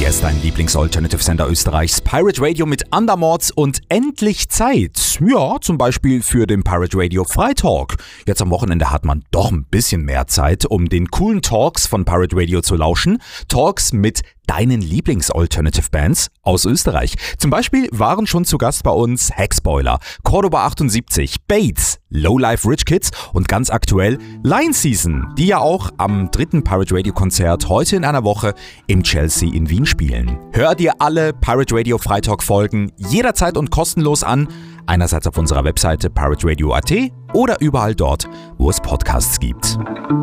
Hier ist dein Lieblings-Alternative-Sender Österreichs, Pirate Radio mit Undermords und endlich Zeit. Ja, zum Beispiel für den Pirate Radio Freitalk. Jetzt am Wochenende hat man doch ein bisschen mehr Zeit, um den coolen Talks von Pirate Radio zu lauschen. Talks mit deinen Lieblings-Alternative-Bands aus Österreich. Zum Beispiel waren schon zu Gast bei uns Hackspoiler, Cordoba 78, Bates, Lowlife Rich Kids und ganz aktuell Lion Season, die ja auch am 3. Pirate Radio Konzert heute in einer Woche im Chelsea in Wien spielen. Hör dir alle Pirate Radio Freitalk Folgen jederzeit und kostenlos an. Einerseits auf unserer Webseite pirateradio.at oder überall dort, wo es Podcasts gibt.